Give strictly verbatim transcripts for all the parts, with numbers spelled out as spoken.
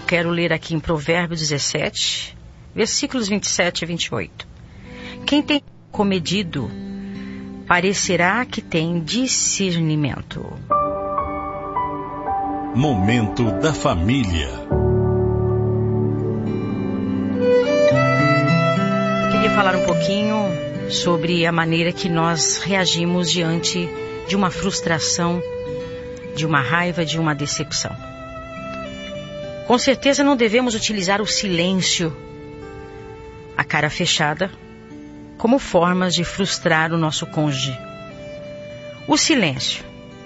quero ler aqui em Provérbios dezessete, versículos vinte e sete e vinte e oito. Quem tem comedido parecerá que tem discernimento. Momento da família. Queria falar um pouquinho sobre a maneira que nós reagimos diante de uma frustração, de uma raiva, de uma decepção. Com certeza não devemos utilizar o silêncio, a cara fechada, como formas de frustrar o nosso cônjuge. O silêncio.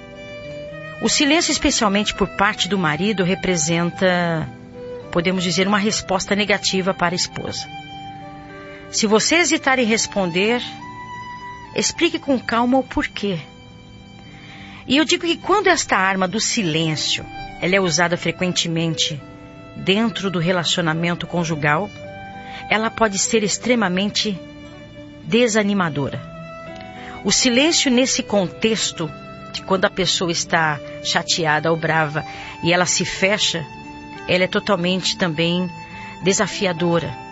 O silêncio, especialmente por parte do marido, representa, podemos dizer, uma resposta negativa para a esposa. Se você hesitar em responder, explique com calma o porquê. E eu digo que quando esta arma do silêncio, ela é usada frequentemente dentro do relacionamento conjugal, ela pode ser extremamente desanimadora. O silêncio nesse contexto, de quando a pessoa está chateada ou brava e ela se fecha, ela é totalmente também desafiadora.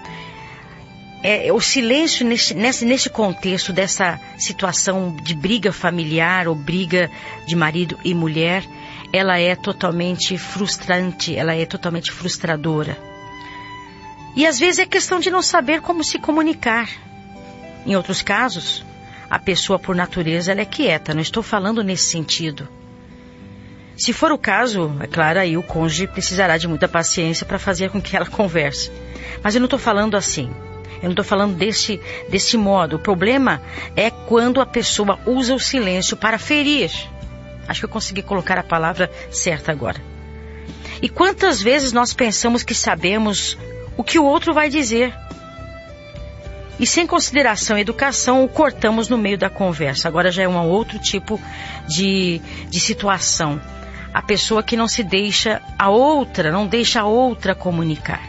É, o silêncio nesse, nesse, nesse contexto dessa situação de briga familiar ou briga de marido e mulher, ela é totalmente frustrante, ela é totalmente frustradora. E às vezes é questão de não saber como se comunicar. Em outros casos, a pessoa por natureza ela é quieta, não estou falando nesse sentido. Se for o caso, é claro, aí o cônjuge precisará de muita paciência para fazer com que ela converse. Mas eu não estou falando assim. Eu não estou falando desse, desse modo. O problema é quando a pessoa usa o silêncio para ferir. Acho que eu consegui colocar a palavra certa agora. E quantas vezes nós pensamos que sabemos o que o outro vai dizer? E sem consideração e educação, o cortamos no meio da conversa. Agora já é um outro tipo de, de situação. A pessoa que não se deixa a outra, não deixa a outra comunicar.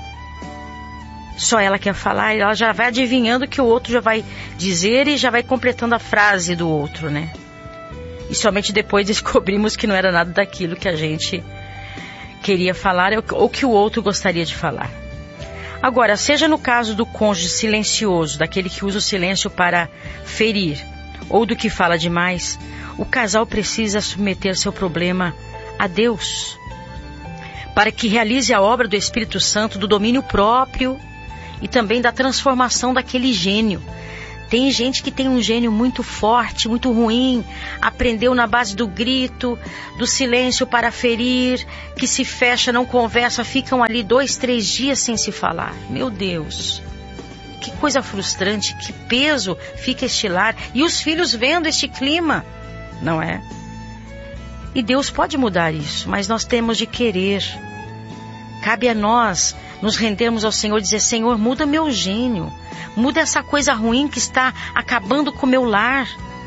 Só ela quer falar e ela já vai adivinhando o que o outro já vai dizer e já vai completando a frase do outro, né? E somente depois descobrimos que não era nada daquilo que a gente queria falar ou que o outro gostaria de falar. Agora, seja no caso do cônjuge silencioso, daquele que usa o silêncio para ferir, ou do que fala demais, o casal precisa submeter seu problema a Deus, para que realize a obra do Espírito Santo, do domínio próprio e também da transformação daquele gênio. Tem gente que tem um gênio muito forte, muito ruim, aprendeu na base do grito, do silêncio para ferir, que se fecha, não conversa, ficam ali dois, três dias sem se falar. Meu Deus, que coisa frustrante, que peso fica este lar. E os filhos vendo este clima, não é? E Deus pode mudar isso, mas nós temos de querer. Cabe a nós nos rendermos ao Senhor e dizer: Senhor, muda meu gênio, muda essa coisa ruim que está acabando com o meu lar.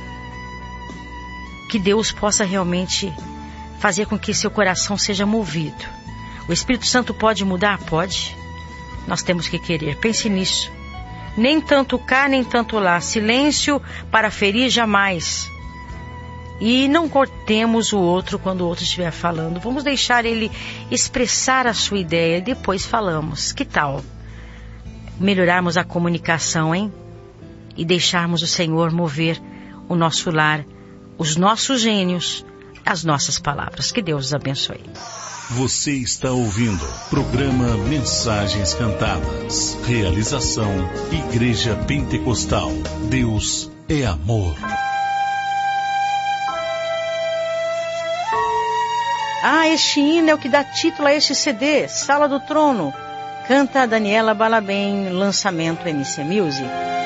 Que Deus possa realmente fazer com que seu coração seja movido. O Espírito Santo pode mudar? Pode. Nós temos que querer. Pense nisso. Nem tanto cá, nem tanto lá. Silêncio para ferir jamais. E não cortemos o outro quando o outro estiver falando. Vamos deixar ele expressar a sua ideia e depois falamos. Que tal melhorarmos a comunicação, hein? E deixarmos o Senhor mover o nosso lar, os nossos gênios, as nossas palavras. Que Deus os abençoe. Você está ouvindo programa Mensagens Cantadas. Realização Igreja Pentecostal. Deus é amor. Ah, este hino é o que dá título a este C D, Sala do Trono. Canta a Daniela Balabem, lançamento M C Music.